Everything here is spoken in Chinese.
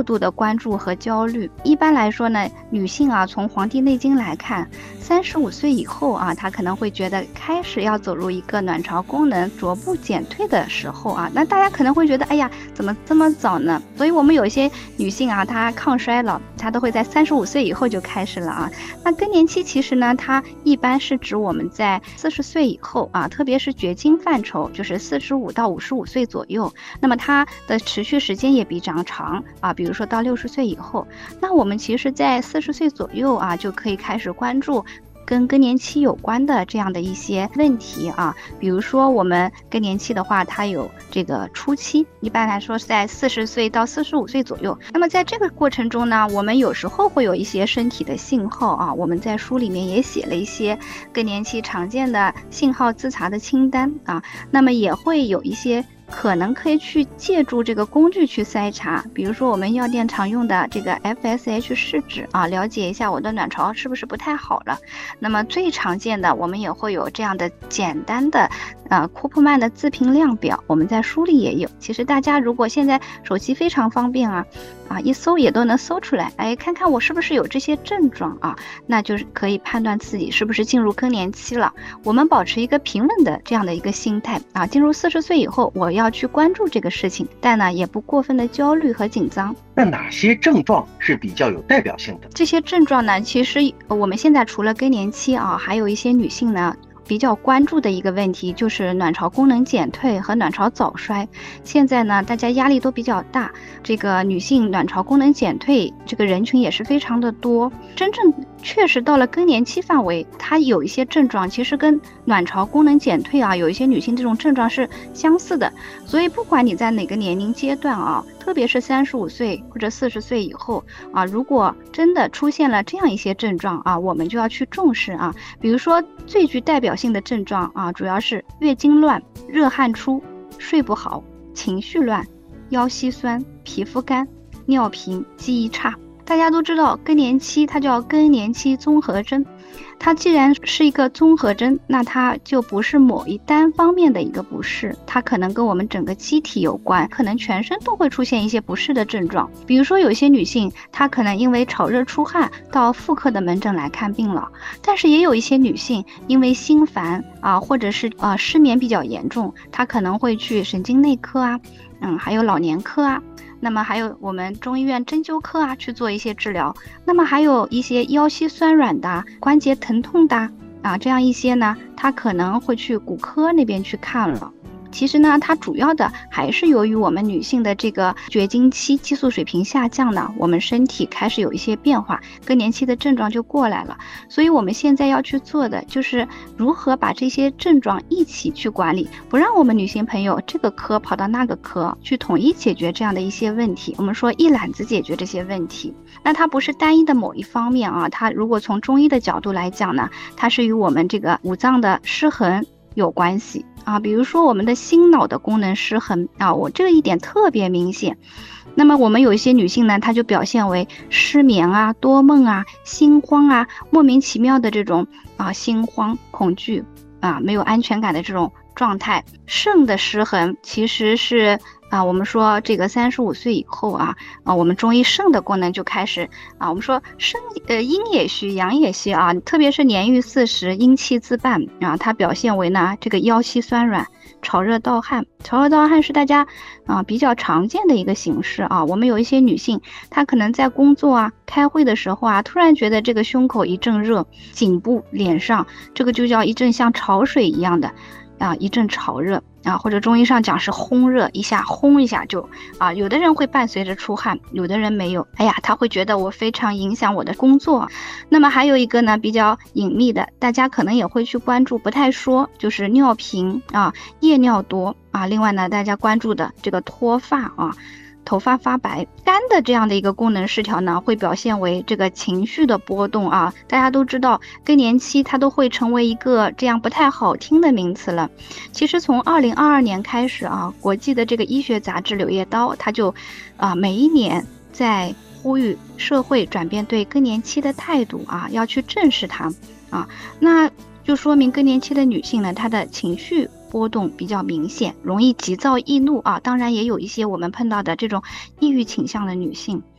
度的关注和焦虑。一般来说呢，女性啊，从《黄帝内经》来看，35岁以后啊，她可能会觉得开始要走入一个卵巢功能逐步减退的时候啊。那大家可能会觉得，哎呀，怎么这么早呢？所以我们有一些女性啊，她抗衰老，她都会在35岁以后就开始了啊。那更年期其实呢，它一般是指我们在40岁以后啊，特别是绝经范畴，就是45到55岁左右。那么它的持续时间也比较长啊，比如说到60岁以后，那我们其实在40岁左右啊，就可以开始关注跟更年期有关的这样的一些问题啊。比如说我们更年期的话，它有这个初期，一般来说是在40岁到45岁左右。那么在这个过程中呢，我们有时候会有一些身体的信号啊，我们在书里面也写了一些更年期常见的信号自查的清单啊，那么也会有一些可能可以去借助这个工具去筛查，比如说我们药店常用的这个 FSH 试纸啊，了解一下我的卵巢是不是不太好了。那么最常见的，我们也会有这样的简单的库珀曼的自评量表，我们在书里也有。其实大家如果现在手机非常方便啊，一搜也都能搜出来，哎，看看我是不是有这些症状啊，那就是可以判断自己是不是进入更年期了。我们保持一个平稳的这样的一个心态啊，进入40岁以后，我要去关注这个事情，但呢也不过分的焦虑和紧张。 那哪些症状是比较有代表性的？ 这些症状呢，其实我们现在除了更年期啊，还有一些女性呢比较关注的一个问题就是卵巢功能减退和卵巢早衰。现在呢，大家压力都比较大，这个女性卵巢功能减退这个人群也是非常的多。真正确实到了更年期范围，它有一些症状其实跟卵巢功能减退啊，有一些女性这种症状是相似的。所以不管你在哪个年龄阶段啊，特别是35岁或者40岁以后啊，如果真的出现了这样一些症状啊，我们就要去重视啊。比如说最具代表性的症状啊，主要是月经乱、热汗出、睡不好、情绪乱、腰膝酸、皮肤干、尿频、记忆差。大家都知道更年期它叫更年期综合征，它既然是一个综合征，那它就不是某一单方面的一个不适，它可能跟我们整个机体有关，可能全身都会出现一些不适的症状。比如说有些女性她可能因为潮热出汗到妇科的门诊来看病了，但是也有一些女性因为心烦啊，或者是失眠比较严重，她可能会去神经内科啊，还有老年科啊，那么还有我们中医院针灸科啊去做一些治疗。那么还有一些腰膝酸软的、关节疼痛的啊，这样一些呢，他可能会去骨科那边去看了。其实呢，它主要的还是由于我们女性的这个绝经期激素水平下降呢，我们身体开始有一些变化，更年期的症状就过来了。所以我们现在要去做的就是如何把这些症状一起去管理，不让我们女性朋友这个科跑到那个科去统一解决这样的一些问题。我们说一揽子解决这些问题，那它不是单一的某一方面啊，它如果从中医的角度来讲呢，它是与我们这个五脏的失衡有关系啊。比如说我们的心脑的功能失衡啊，我这个一点特别明显。那么我们有一些女性呢，她就表现为失眠啊、多梦啊、心慌啊、莫名其妙的这种心慌、恐惧啊、没有安全感的这种状态。肾的失衡其实是我们说这个35岁以后我们中医肾的功能就开始我们说肾阴也虚阳也虚啊，特别是年逾40阴气自半它表现为呢这个腰膝酸软、潮热盗汗。潮热盗汗是大家比较常见的一个形式啊。我们有一些女性，她可能在工作开会的时候突然觉得这个胸口一阵热，颈部、脸上这个就叫一阵像潮水一样的一阵潮热或者中医上讲是烘热，一下轰一下就有的人会伴随着出汗，有的人没有。他会觉得我非常影响我的工作。那么还有一个呢比较隐秘的，大家可能也会去关注，不太说，就是尿频夜尿多另外呢大家关注的这个脱发头发发白。肝的这样的一个功能失调呢，会表现为这个情绪的波动大家都知道更年期它都会成为一个这样不太好听的名词了。其实从2022年开始国际的这个医学杂志《柳叶刀》它就每一年在呼吁社会转变对更年期的态度要去正视它那就说明更年期的女性呢，她的情绪波动比较明显，容易急躁易怒当然也有一些我们碰到的这种抑郁倾向的女性。